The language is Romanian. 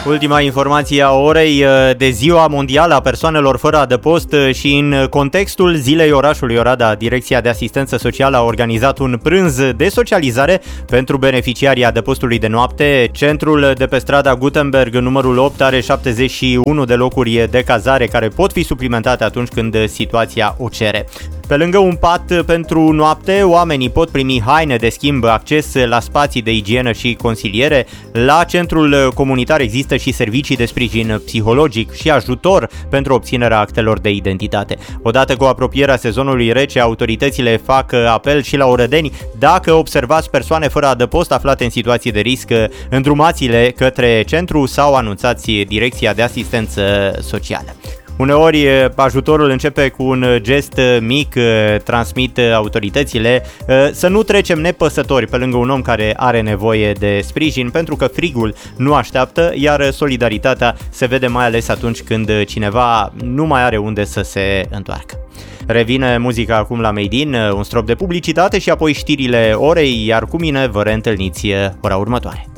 Ultima informație a orei de Ziua Mondială a Persoanelor fără adăpost și în contextul Zilei orașului Oradea, Direcția de Asistență Socială a organizat un prânz de socializare pentru beneficiarii adăpostului de noapte. Centrul de pe strada Gutenberg, numărul 8, are 71 de locuri de cazare care pot fi suplimentate atunci când situația o cere. Pe lângă un pat pentru noapte, oamenii pot primi haine de schimb, acces la spații de igienă și consiliere. La centrul comunitar există și servicii de sprijin psihologic și ajutor pentru obținerea actelor de identitate. Odată cu apropierea sezonului rece, autoritățile fac apel și la orădeni. Dacă observați persoane fără adăpost aflate în situații de risc, îndrumați-le către centru sau anunțați Direcția de Asistență Socială. Uneori ajutorul începe cu un gest mic, transmit autoritățile, să nu trecem nepăsători pe lângă un om care are nevoie de sprijin, pentru că frigul nu așteaptă, iar solidaritatea se vede mai ales atunci când cineva nu mai are unde să se întoarcă. Revine muzica acum la Made in, un strop de publicitate și apoi știrile orei, iar cu mine vă reîntâlniți ora următoare.